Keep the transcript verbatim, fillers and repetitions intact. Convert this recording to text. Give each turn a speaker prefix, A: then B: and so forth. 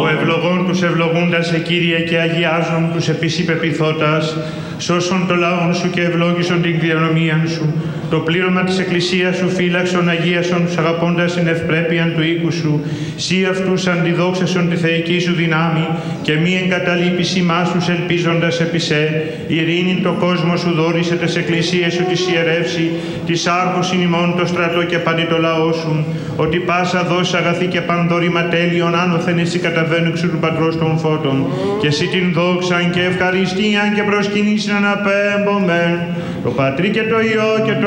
A: ευλογών τους ευλογούντας σε Κύριε και αγιάζων τους επίσης πεπιθώτας, σώσον το λαόν σου και ευλόγησον την κληρονομίαν σου, το πλήρωμα της Εκκλησίας σου φύλαξον αγίασον τους αγαπώντας την ευπρέπειαν του οίκου σου, σύ αυτούς αντιδόξασον τη θεϊκή σου δυνάμει και μη εγκαταλείπεις ημάς τους ελπίζοντας επί σε, ειρήνην το κόσμο σου δόρισε τες εκκλησίες σου της ιερεύσει, της άρχουσιν ημών το στρατό και παντί το λαό σου, ότι πάσα δόση αγαθή και πανδόρημα τέλειον άνωθεν εσύ καταβαίνου εξου του Πατρός των φώτων, και εσύ την δόξαν και ευχαριστίαν και προσκυνήσιν αναπέμπομεν, το Πατρί και το Υιό και το